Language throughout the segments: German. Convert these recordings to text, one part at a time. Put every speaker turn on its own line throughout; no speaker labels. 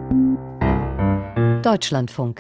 Deutschlandfunk.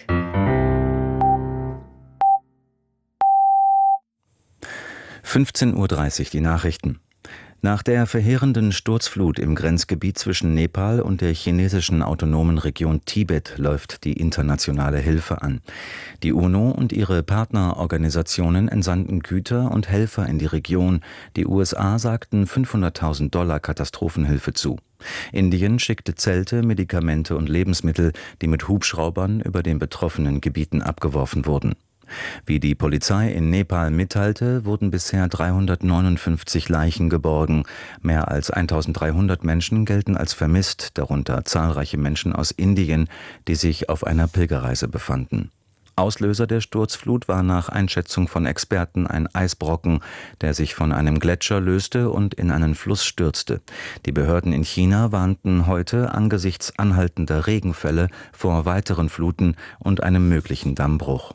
(15:30 Uhr) die Nachrichten. Nach der verheerenden Sturzflut im Grenzgebiet zwischen Nepal und der chinesischen autonomen Region Tibet läuft die internationale Hilfe an. Die UNO und ihre Partnerorganisationen entsandten Güter und Helfer in die Region. Die USA sagten $500.000 Katastrophenhilfe zu. Indien schickte Zelte, Medikamente und Lebensmittel, die mit Hubschraubern über den betroffenen Gebieten abgeworfen wurden. Wie die Polizei in Nepal mitteilte, wurden bisher 359 Leichen geborgen. Mehr als 1300 Menschen gelten als vermisst, darunter zahlreiche Menschen aus Indien, die sich auf einer Pilgerreise befanden. Auslöser der Sturzflut war nach Einschätzung von Experten ein Eisbrocken, der sich von einem Gletscher löste und in einen Fluss stürzte. Die Behörden in China warnten heute angesichts anhaltender Regenfälle vor weiteren Fluten und einem möglichen Dammbruch.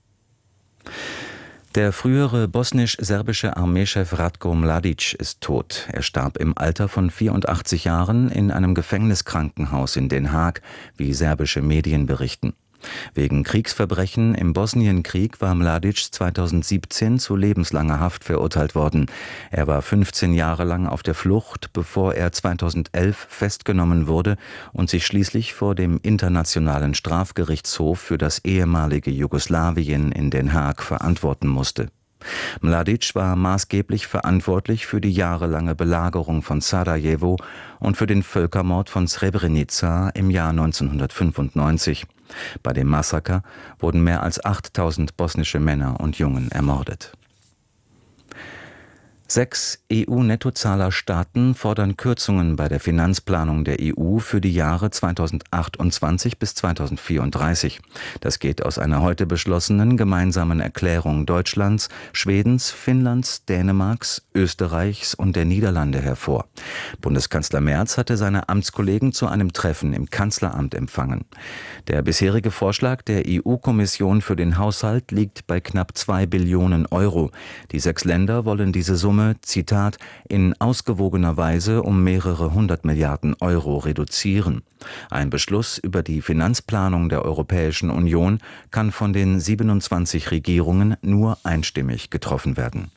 Der frühere bosnisch-serbische Armeechef Ratko Mladic ist tot. Er starb im Alter von 84 Jahren in einem Gefängniskrankenhaus in Den Haag, wie serbische Medien berichten. Wegen Kriegsverbrechen im Bosnienkrieg war Mladic 2017 zu lebenslanger Haft verurteilt worden. Er war 15 Jahre lang auf der Flucht, bevor er 2011 festgenommen wurde und sich schließlich vor dem Internationalen Strafgerichtshof für das ehemalige Jugoslawien in Den Haag verantworten musste. Mladic war maßgeblich verantwortlich für die jahrelange Belagerung von Sarajevo und für den Völkermord von Srebrenica im Jahr 1995. Bei dem Massaker wurden mehr als 8000 bosnische Männer und Jungen ermordet. 6 EU-Nettozahlerstaaten fordern Kürzungen bei der Finanzplanung der EU für die Jahre 2028 bis 2034. Das geht aus einer heute beschlossenen gemeinsamen Erklärung Deutschlands, Schwedens, Finnlands, Dänemarks, Österreichs und der Niederlande hervor. Bundeskanzler Merz hatte seine Amtskollegen zu einem Treffen im Kanzleramt empfangen. Der bisherige Vorschlag der EU-Kommission für den Haushalt liegt bei knapp 2 Billionen Euro. Die 6 Länder wollen diese Summe, Zitat, in ausgewogener Weise um mehrere 100 Milliarden Euro reduzieren. Ein Beschluss über die Finanzplanung der Europäischen Union kann von den 27 Regierungen nur einstimmig getroffen werden.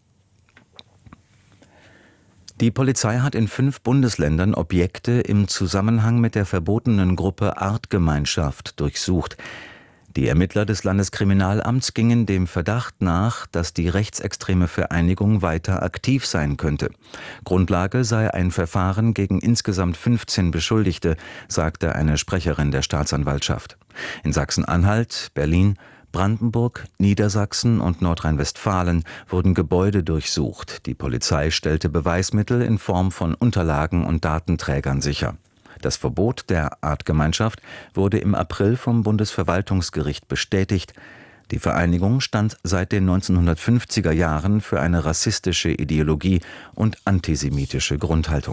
Die Polizei hat in 5 Bundesländern Objekte im Zusammenhang mit der verbotenen Gruppe Artgemeinschaft durchsucht. Die Ermittler des Landeskriminalamts gingen dem Verdacht nach, dass die rechtsextreme Vereinigung weiter aktiv sein könnte. Grundlage sei ein Verfahren gegen insgesamt 15 Beschuldigte, sagte eine Sprecherin der Staatsanwaltschaft. In Sachsen-Anhalt, Berlin, Brandenburg, Niedersachsen und Nordrhein-Westfalen wurden Gebäude durchsucht. Die Polizei stellte Beweismittel in Form von Unterlagen und Datenträgern sicher. Das Verbot der Artgemeinschaft wurde im April vom Bundesverwaltungsgericht bestätigt. Die Vereinigung stand seit den 1950er Jahren für eine rassistische Ideologie und antisemitische Grundhaltung.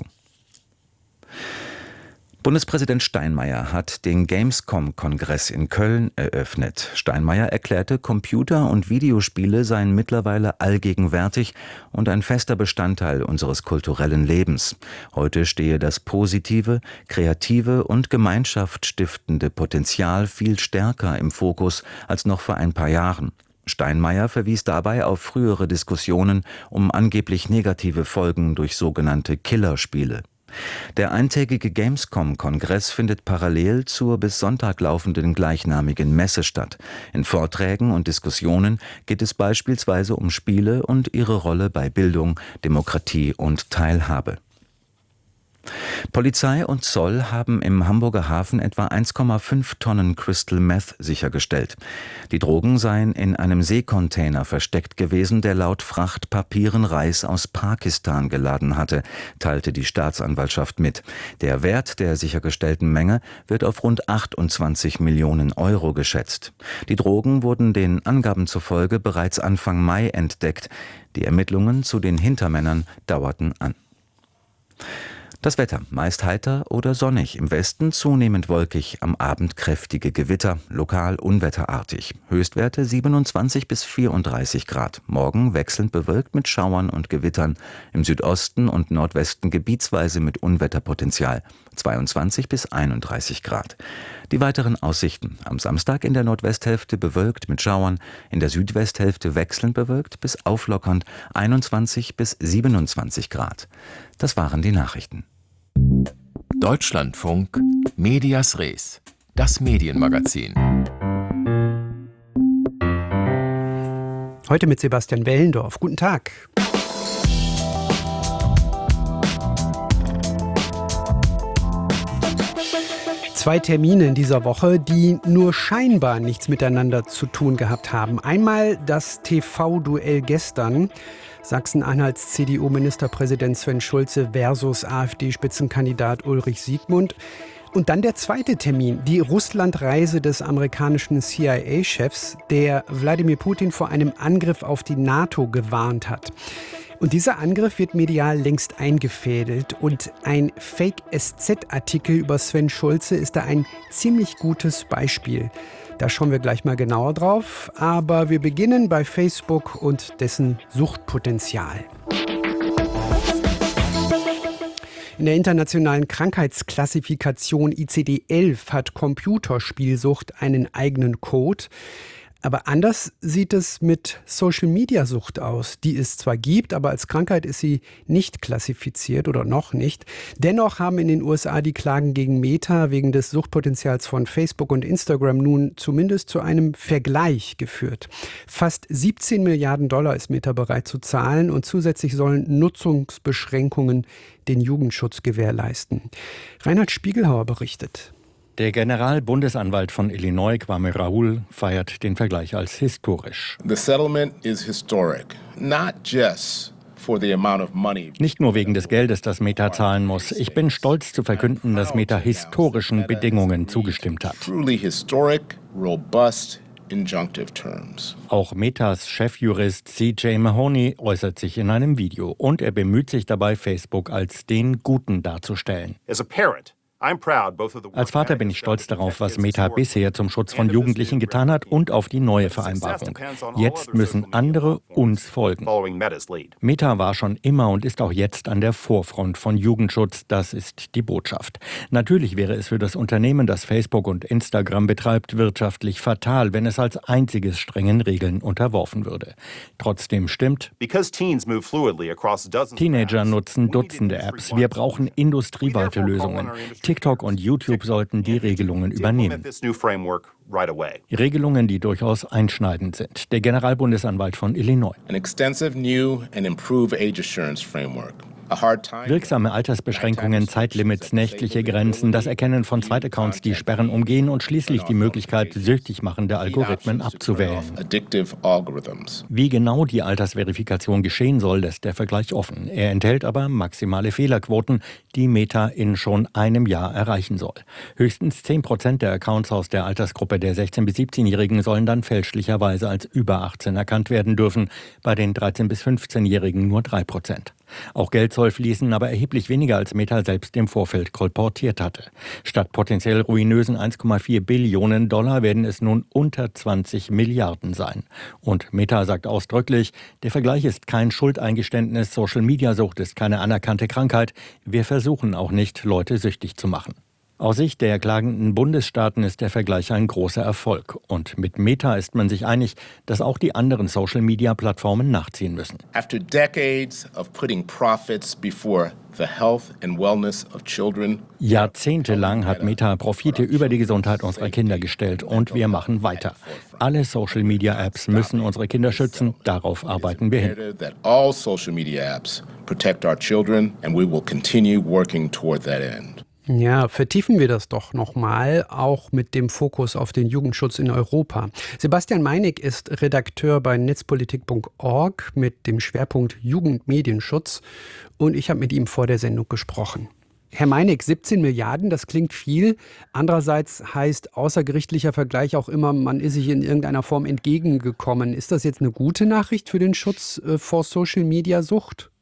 Bundespräsident Steinmeier hat den Gamescom-Kongress in Köln eröffnet. Steinmeier erklärte, Computer- und Videospiele seien mittlerweile allgegenwärtig und ein fester Bestandteil unseres kulturellen Lebens. Heute stehe das positive, kreative und gemeinschaftsstiftende Potenzial viel stärker im Fokus als noch vor ein paar Jahren. Steinmeier verwies dabei auf frühere Diskussionen um angeblich negative Folgen durch sogenannte Killerspiele. Der eintägige Gamescom-Kongress findet parallel zur bis Sonntag laufenden gleichnamigen Messe statt. In Vorträgen und Diskussionen geht es beispielsweise um Spiele und ihre Rolle bei Bildung, Demokratie und Teilhabe. Polizei und Zoll haben im Hamburger Hafen etwa 1,5 Tonnen Crystal Meth sichergestellt. Die Drogen seien in einem Seekontainer versteckt gewesen, der laut Frachtpapieren Reis aus Pakistan geladen hatte, teilte die Staatsanwaltschaft mit. Der Wert der sichergestellten Menge wird auf rund 28 Millionen Euro geschätzt. Die Drogen wurden den Angaben zufolge bereits Anfang Mai entdeckt. Die Ermittlungen zu den Hintermännern dauerten an. Das Wetter meist heiter oder sonnig, im Westen zunehmend wolkig, am Abend kräftige Gewitter, lokal unwetterartig. Höchstwerte 27 bis 34 Grad. Morgen wechselnd bewölkt mit Schauern und Gewittern, im Südosten und Nordwesten gebietsweise mit Unwetterpotenzial. 22 bis 31 Grad. Die weiteren Aussichten: Am Samstag in der Nordwesthälfte bewölkt mit Schauern, in der Südwesthälfte wechselnd bewölkt bis auflockernd 21 bis 27 Grad. Das waren die Nachrichten.
Deutschlandfunk Medias Res, das Medienmagazin.
Heute mit Sebastian Wellendorf. Guten Tag. Zwei Termine in dieser Woche, die nur scheinbar nichts miteinander zu tun gehabt haben. Einmal das TV-Duell gestern. Sachsen-Anhalts CDU-Ministerpräsident Sven Schulze versus AfD-Spitzenkandidat Ulrich Siegmund. Und dann der zweite Termin, die Russlandreise des amerikanischen CIA-Chefs, der Wladimir Putin vor einem Angriff auf die NATO gewarnt hat. Und dieser Angriff wird medial längst eingefädelt und ein Fake-SZ-Artikel über Sven Schulze ist da ein ziemlich gutes Beispiel. Da schauen wir gleich mal genauer drauf, aber wir beginnen bei Facebook und dessen Suchtpotenzial. In der internationalen Krankheitsklassifikation ICD-11 hat Computerspielsucht einen eigenen Code. Aber anders sieht es mit Social-Media-Sucht aus, die es zwar gibt, aber als Krankheit ist sie nicht klassifiziert oder noch nicht. Dennoch haben in den USA die Klagen gegen Meta wegen des Suchtpotenzials von Facebook und Instagram nun zumindest zu einem Vergleich geführt. Fast 17 Milliarden Dollar ist Meta bereit zu zahlen und zusätzlich sollen Nutzungsbeschränkungen den Jugendschutz gewährleisten. Reinhard Spiegelhauer berichtet.
Der Generalbundesanwalt von Illinois, Kwame Raoul, feiert den Vergleich als historisch.
The settlement is historic, not just for the amount of money.
Nicht nur wegen des Geldes, das Meta zahlen muss. Ich bin stolz zu verkünden, dass Meta historischen Bedingungen zugestimmt hat.
Truly historic, robust, injunctive terms.
Auch Metas Chefjurist CJ Mahoney äußert sich in einem Video und er bemüht sich dabei, Facebook als den Guten darzustellen. Als Vater bin ich stolz darauf, was Meta bisher zum Schutz von Jugendlichen getan hat und auf die neue Vereinbarung. Jetzt müssen andere uns folgen. Meta war schon immer und ist auch jetzt an der Vorfront von Jugendschutz. Das ist die Botschaft. Natürlich wäre es für das Unternehmen, das Facebook und Instagram betreibt, wirtschaftlich fatal, wenn es als einziges strengen Regeln unterworfen würde. Trotzdem stimmt, Teenager nutzen Dutzende Apps. Wir brauchen industrieweite Lösungen. TikTok und YouTube sollten die Regelungen übernehmen. Regelungen, die durchaus einschneidend sind. Der Generalbundesanwalt von Illinois.
An extensive new and improved age assurance framework.
Wirksame Altersbeschränkungen, Zeitlimits, nächtliche Grenzen, das Erkennen von Zweitaccounts, die Sperren umgehen und schließlich die Möglichkeit, süchtig machende Algorithmen abzuwählen. Wie genau die Altersverifikation geschehen soll, lässt der Vergleich offen. Er enthält aber maximale Fehlerquoten, die Meta in schon einem Jahr erreichen soll. Höchstens 10% der Accounts aus der Altersgruppe der 16- bis 17-Jährigen sollen dann fälschlicherweise als über 18 erkannt werden dürfen, bei den 13- bis 15-Jährigen nur 3%. Auch Geld soll fließen, aber erheblich weniger als Meta selbst im Vorfeld kolportiert hatte. Statt potenziell ruinösen 1,4 Billionen Dollar werden es nun unter 20 Milliarden sein. Und Meta sagt ausdrücklich, der Vergleich ist kein Schuldeingeständnis, Social-Media-Sucht ist keine anerkannte Krankheit. Wir versuchen auch nicht, Leute süchtig zu machen. Aus Sicht der klagenden Bundesstaaten ist der Vergleich ein großer Erfolg. Und mit Meta ist man sich einig, dass auch die anderen Social-Media-Plattformen nachziehen müssen.
After decades of putting profits before the health and wellness of children.
Jahrzehntelang hat Meta Profite über die Gesundheit unserer Kinder gestellt und wir machen weiter. Alle Social-Media-Apps müssen unsere Kinder schützen, darauf arbeiten wir hin.
That all social media apps protect our children and we will continue working toward that end.
Ja, vertiefen wir das doch nochmal, auch mit dem Fokus auf den Jugendschutz in Europa. Sebastian Meinig ist Redakteur bei netzpolitik.org mit dem Schwerpunkt Jugendmedienschutz und ich habe mit ihm vor der Sendung gesprochen. Herr Meinig, 17 Milliarden, das klingt viel. Andererseits heißt außergerichtlicher Vergleich auch immer, man ist sich in irgendeiner Form entgegengekommen. Ist das jetzt eine gute Nachricht für den Schutz vor Social-Media-Sucht?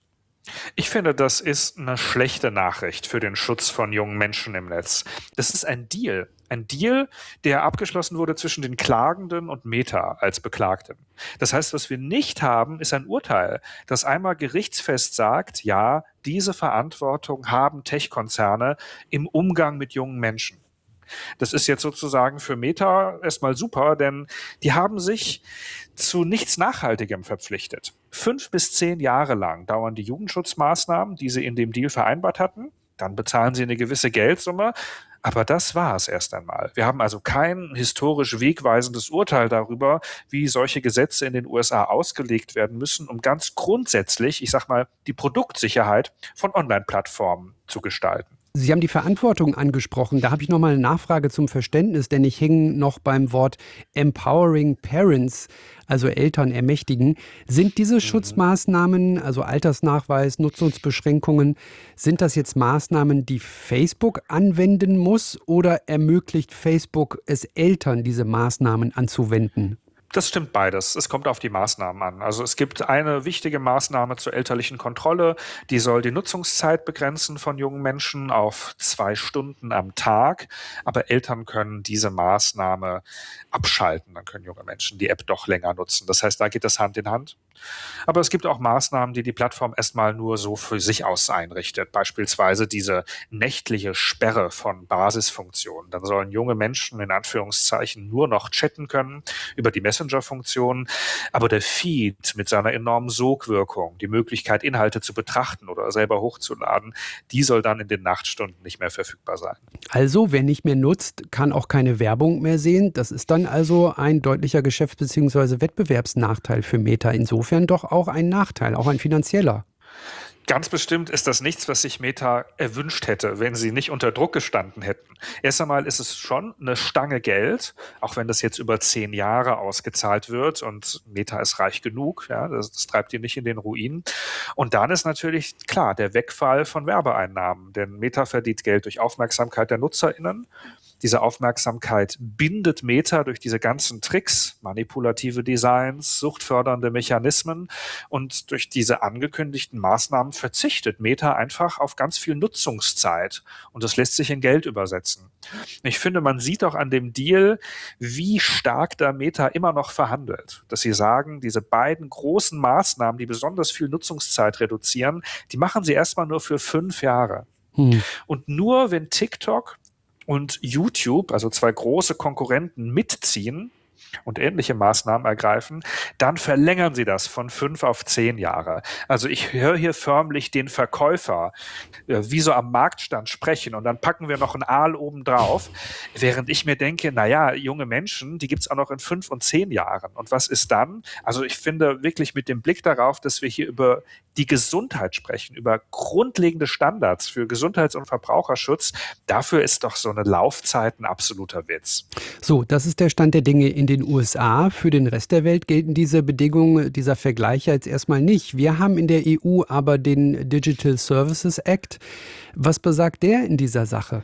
Ich finde, das ist eine schlechte Nachricht für den Schutz von jungen Menschen im Netz. Das ist ein Deal. Ein Deal, der abgeschlossen wurde zwischen den Klagenden und Meta als Beklagten. Das heißt, was wir nicht haben, ist ein Urteil, das einmal gerichtsfest sagt, ja, diese Verantwortung haben Tech-Konzerne im Umgang mit jungen Menschen. Das ist jetzt sozusagen für Meta erstmal super, denn die haben sich zu nichts Nachhaltigem verpflichtet. 5 bis 10 Jahre lang dauern die Jugendschutzmaßnahmen, die sie in dem Deal vereinbart hatten. Dann bezahlen sie eine gewisse Geldsumme. Aber das war es erst einmal. Wir haben also kein historisch wegweisendes Urteil darüber, wie solche Gesetze in den USA ausgelegt werden müssen, um ganz grundsätzlich, ich sag mal, die Produktsicherheit von Online-Plattformen zu gestalten.
Sie haben die Verantwortung angesprochen. Da habe ich noch mal eine Nachfrage zum Verständnis, denn ich hänge noch beim Wort Empowering Parents, also Eltern ermächtigen. Sind diese Schutzmaßnahmen, also Altersnachweis, Nutzungsbeschränkungen, sind das jetzt Maßnahmen, die Facebook anwenden muss oder ermöglicht Facebook es Eltern, diese Maßnahmen anzuwenden?
Das stimmt beides. Es kommt auf die Maßnahmen an. Also es gibt eine wichtige Maßnahme zur elterlichen Kontrolle, die soll die Nutzungszeit begrenzen von jungen Menschen auf 2 Stunden am Tag. Aber Eltern können diese Maßnahme abschalten. Dann können junge Menschen die App doch länger nutzen. Das heißt, da geht das Hand in Hand. Aber es gibt auch Maßnahmen, die die Plattform erstmal nur so für sich aus einrichtet. Beispielsweise diese nächtliche Sperre von Basisfunktionen. Dann sollen junge Menschen in Anführungszeichen nur noch chatten können über die Messenger-Funktionen. Aber der Feed mit seiner enormen Sogwirkung, die Möglichkeit, Inhalte zu betrachten oder selber hochzuladen, die soll dann in den Nachtstunden nicht mehr verfügbar sein.
Also, wer nicht mehr nutzt, kann auch keine Werbung mehr sehen. Das ist dann also ein deutlicher Geschäfts- bzw. Wettbewerbsnachteil für Meta. Insofern doch auch ein Nachteil, auch ein finanzieller.
Ganz bestimmt ist das nichts, was sich Meta erwünscht hätte, wenn sie nicht unter Druck gestanden hätten. Erst einmal ist es schon eine Stange Geld, auch wenn das jetzt über 10 Jahre ausgezahlt wird und Meta ist reich genug, ja, das treibt die nicht in den Ruin. Und dann ist natürlich klar der Wegfall von Werbeeinnahmen, denn Meta verdient Geld durch Aufmerksamkeit der NutzerInnen. Diese Aufmerksamkeit bindet Meta durch diese ganzen Tricks, manipulative Designs, suchtfördernde Mechanismen und durch diese angekündigten Maßnahmen verzichtet Meta einfach auf ganz viel Nutzungszeit und das lässt sich in Geld übersetzen. Ich finde, man sieht auch an dem Deal, wie stark da Meta immer noch verhandelt, dass sie sagen, diese beiden großen Maßnahmen, die besonders viel Nutzungszeit reduzieren, die machen sie erstmal nur für 5 Jahre. Und nur wenn TikTok und YouTube, also 2 große Konkurrenten, mitziehen und ähnliche Maßnahmen ergreifen, dann verlängern sie das von 5 auf 10 Jahre. Also ich höre hier förmlich den Verkäufer wie so am Marktstand sprechen und dann packen wir noch einen Aal oben drauf, während ich mir denke, naja, junge Menschen, die gibt's auch noch in 5 und 10 Jahren. Und was ist dann? Also ich finde wirklich mit dem Blick darauf, dass wir hier über die Gesundheit sprechen, über grundlegende Standards für Gesundheits- und Verbraucherschutz, dafür ist doch so eine Laufzeit ein absoluter Witz.
So, das ist der Stand der Dinge in den USA. Für den Rest der Welt gelten diese Bedingungen, dieser Vergleich jetzt erstmal nicht. Wir haben in der EU aber den Digital Services Act. Was besagt der in dieser Sache?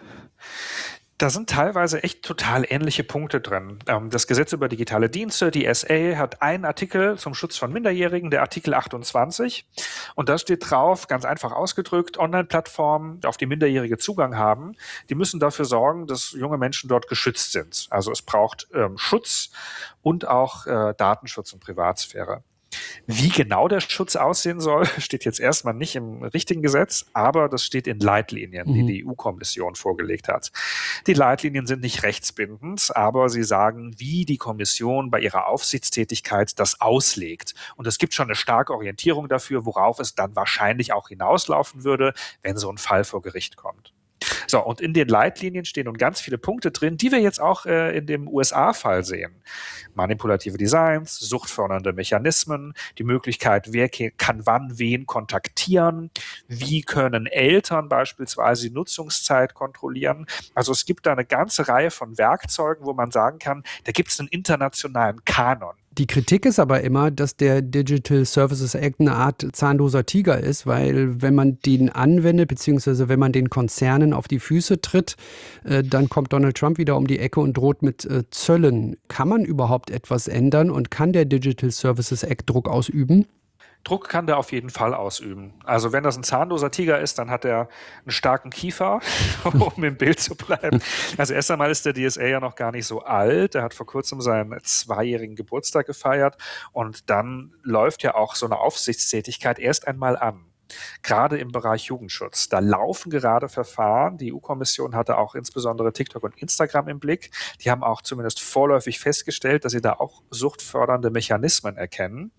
Da sind teilweise echt total ähnliche Punkte drin. Das Gesetz über digitale Dienste, die SA, hat einen Artikel zum Schutz von Minderjährigen, der Artikel 28. Und da steht drauf, ganz einfach ausgedrückt, Online-Plattformen, auf die Minderjährige Zugang haben, die müssen dafür sorgen, dass junge Menschen dort geschützt sind. Also es braucht Schutz und auch Datenschutz und Privatsphäre. Wie genau der Schutz aussehen soll, steht jetzt erstmal nicht im richtigen Gesetz, aber das steht in Leitlinien, die die EU-Kommission vorgelegt hat. Die Leitlinien sind nicht rechtsbindend, aber sie sagen, wie die Kommission bei ihrer Aufsichtstätigkeit das auslegt. Und es gibt schon eine starke Orientierung dafür, worauf es dann wahrscheinlich auch hinauslaufen würde, wenn so ein Fall vor Gericht kommt. So, und in den Leitlinien stehen nun ganz viele Punkte drin, die wir jetzt auch in dem USA-Fall sehen. Manipulative Designs, suchtfördernde Mechanismen, die Möglichkeit, wer kann wann wen kontaktieren, wie können Eltern beispielsweise die Nutzungszeit kontrollieren. Also es gibt da eine ganze Reihe von Werkzeugen, wo man sagen kann, da gibt es einen internationalen Kanon.
Die Kritik ist aber immer, dass der Digital Services Act eine Art zahnloser Tiger ist, weil wenn man den anwendet, beziehungsweise wenn man den Konzernen auf die Füße tritt, dann kommt Donald Trump wieder um die Ecke und droht mit Zöllen. Kann man überhaupt etwas ändern und kann der Digital Services Act Druck ausüben?
Druck kann der auf jeden Fall ausüben. Also wenn das ein zahnloser Tiger ist, dann hat er einen starken Kiefer, um im Bild zu bleiben. Also erst einmal ist der DSA ja noch gar nicht so alt. Er hat vor kurzem seinen 2-jährigen Geburtstag gefeiert und dann läuft ja auch so eine Aufsichtstätigkeit erst einmal an. Gerade im Bereich Jugendschutz. Da laufen gerade Verfahren. Die EU-Kommission hatte auch insbesondere TikTok und Instagram im Blick. Die haben auch zumindest vorläufig festgestellt, dass sie da auch suchtfördernde Mechanismen erkennen.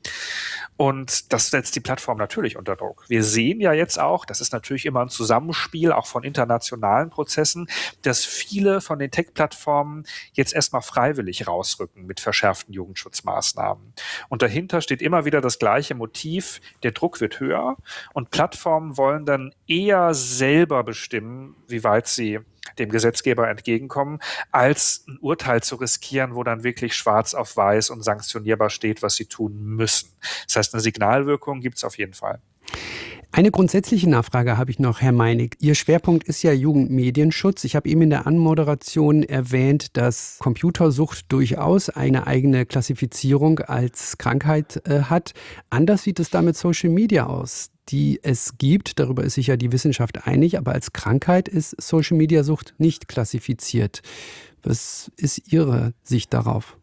Und das setzt die Plattform natürlich unter Druck. Wir sehen ja jetzt auch, das ist natürlich immer ein Zusammenspiel auch von internationalen Prozessen, dass viele von den Tech-Plattformen jetzt erstmal freiwillig rausrücken mit verschärften Jugendschutzmaßnahmen. Und dahinter steht immer wieder das gleiche Motiv, der Druck wird höher und Plattformen wollen dann eher selber bestimmen, wie weit sie dem Gesetzgeber entgegenkommen, als ein Urteil zu riskieren, wo dann wirklich schwarz auf weiß und sanktionierbar steht, was sie tun müssen. Das heißt, eine Signalwirkung gibt es auf jeden Fall.
Eine grundsätzliche Nachfrage habe ich noch, Herr Meinig. Ihr Schwerpunkt ist ja Jugendmedienschutz. Ich habe eben in der Anmoderation erwähnt, dass Computersucht durchaus eine eigene Klassifizierung als Krankheit hat. Anders sieht es da mit Social Media aus, die es gibt. Darüber ist sich ja die Wissenschaft einig. Aber als Krankheit ist Social Media Sucht nicht klassifiziert. Was ist Ihre Sicht darauf?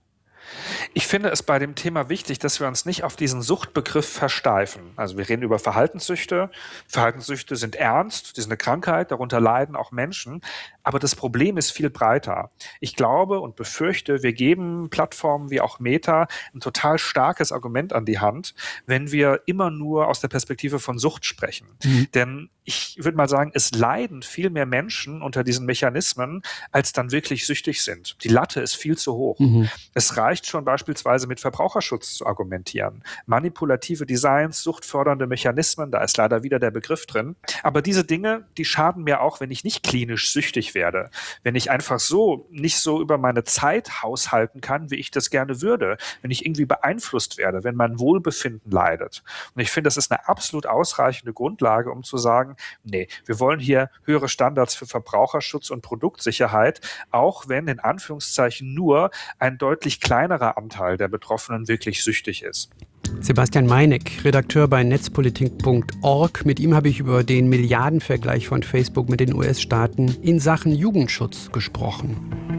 Ich finde es bei dem Thema wichtig, dass wir uns nicht auf diesen Suchtbegriff versteifen. Also wir reden über Verhaltenssüchte. Verhaltenssüchte sind ernst, die sind eine Krankheit, darunter leiden auch Menschen. Aber das Problem ist viel breiter. Ich glaube und befürchte, wir geben Plattformen wie auch Meta ein total starkes Argument an die Hand, wenn wir immer nur aus der Perspektive von Sucht sprechen. Denn ich würde mal sagen, es leiden viel mehr Menschen unter diesen Mechanismen, als dann wirklich süchtig sind. Die Latte ist viel zu hoch. Es reicht schon beispielsweise mit Verbraucherschutz zu argumentieren. Manipulative Designs, suchtfördernde Mechanismen, da ist leider wieder der Begriff drin. Aber diese Dinge, die schaden mir auch, wenn ich nicht klinisch süchtig werde. Wenn ich einfach so nicht so über meine Zeit haushalten kann, wie ich das gerne würde. Wenn ich irgendwie beeinflusst werde, wenn mein Wohlbefinden leidet. Und ich finde, das ist eine absolut ausreichende Grundlage, um zu sagen, nee, wir wollen hier höhere Standards für Verbraucherschutz und Produktsicherheit, auch wenn in Anführungszeichen nur ein deutlich kleinerer Anteil der Betroffenen wirklich süchtig ist.
Sebastian Meinig, Redakteur bei netzpolitik.org. Mit ihm habe ich über den Milliardenvergleich von Facebook mit den US-Staaten in Sachen Jugendschutz gesprochen.